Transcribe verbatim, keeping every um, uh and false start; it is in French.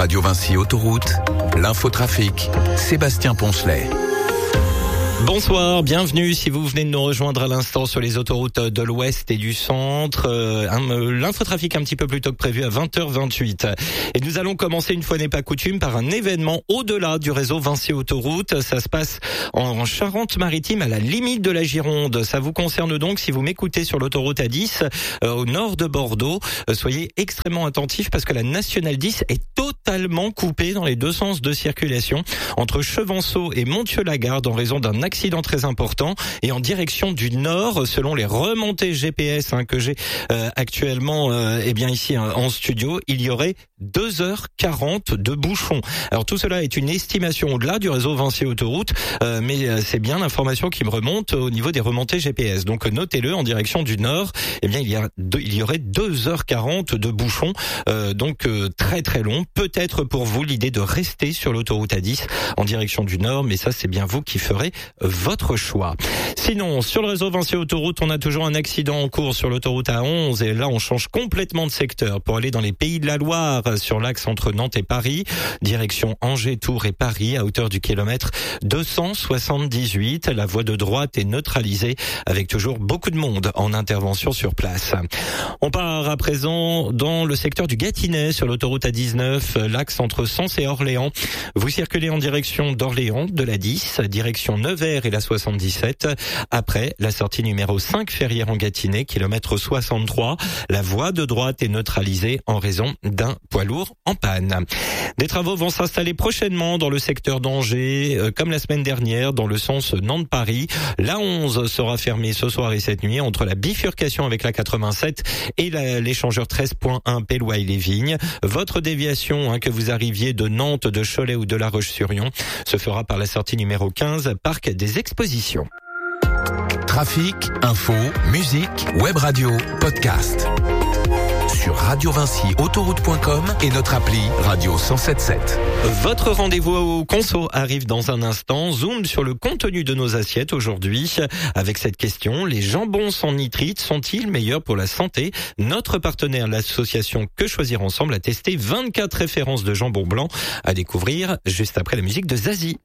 Radio Vinci Autoroute, l'infotrafic, Sébastien Poncelet. Bonsoir, bienvenue si vous venez de nous rejoindre à l'instant sur les autoroutes de l'Ouest et du Centre. Euh, l'infotrafic un petit peu plus tôt que prévu à vingt heures vingt-huit. Et nous allons commencer une fois n'est pas coutume par un événement au-delà du réseau Vinci Autoroute. Ça se passe en Charente-Maritime à la limite de la Gironde. Ça vous concerne donc si vous m'écoutez sur l'autoroute A dix euh, au nord de Bordeaux. Euh, soyez extrêmement attentifs parce que la nationale dix est totalement coupée dans les deux sens de circulation entre Chevanceau et Montieu-Lagarde en raison d'un accident très important et en direction du nord selon les remontées G P S hein, que j'ai euh, actuellement euh, eh bien ici hein, en studio, il y aurait deux heures quarante de bouchons. Alors tout cela est une estimation au-delà du réseau Vinci Autoroute euh, mais euh, c'est bien l'information qui me remonte au niveau des remontées G P S. Donc notez-le, en direction du nord, eh bien il y a deux, il y aurait deux heures quarante de bouchons euh, donc euh, très très long. Peut-être pour vous l'idée de rester sur l'autoroute A dix en direction du nord, mais ça c'est bien vous qui ferez votre choix. Sinon, sur le réseau Vinci Autoroute, on a toujours un accident en cours sur l'autoroute A onze et là on change complètement de secteur pour aller dans les Pays de la Loire sur l'axe entre Nantes et Paris, direction Angers, Tours et Paris à hauteur du kilomètre deux cent soixante-dix-huit. La voie de droite est neutralisée avec toujours beaucoup de monde en intervention sur place. On part à présent dans le secteur du Gâtinais sur l'autoroute A dix-neuf, l'axe entre Sens et Orléans. Vous circulez en direction d'Orléans, de la dix, direction Nevers et la soixante-dix-sept. Après, la sortie numéro cinq Ferrières en Gâtinais, kilomètre soixante-trois. La voie de droite est neutralisée en raison d'un poids lourd en panne. Des travaux vont s'installer prochainement dans le secteur d'Angers, euh, comme la semaine dernière, dans le sens Nantes-Paris. La onze sera fermée ce soir et cette nuit entre la bifurcation avec la quatre-vingt-sept et la, l'échangeur treize point un Pélois-les-Vignes. Votre déviation, hein, que vous arriviez de Nantes, de Cholet ou de La Roche-sur-Yon, se fera par la sortie numéro quinze, Parc des Expositions. Trafic, info, musique, web radio, podcast. Sur radio vinci autoroute point com et notre appli Radio cent soixante-dix-sept. Votre rendez-vous au conso arrive dans un instant. Zoom sur le contenu de nos assiettes aujourd'hui avec cette question: les jambons sans nitrite sont-ils meilleurs pour la santé? Notre partenaire, l'association Que Choisir Ensemble, a testé vingt-quatre références de jambon blanc à découvrir juste après la musique de Zazie.